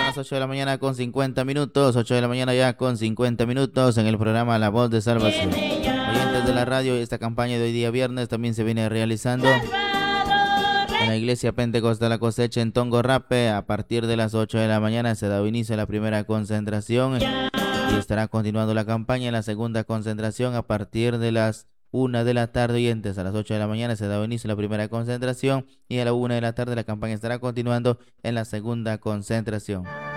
las 8 de la mañana con 50 minutos, 8 de la mañana ya con 50 minutos en el programa La Voz de Salvación. Oyentes de la radio, esta campaña de hoy día viernes también se viene realizando en la Iglesia Pentecostal La Cosecha en Tongorrape. A partir de las 8 de la mañana se da inicio a la primera concentración y estará continuando la campaña en la segunda concentración a partir de las 1 de la tarde. Oyentes, a las 8 de la mañana se da inicio a la primera concentración y a la 1 de la tarde la campaña estará continuando en la segunda concentración.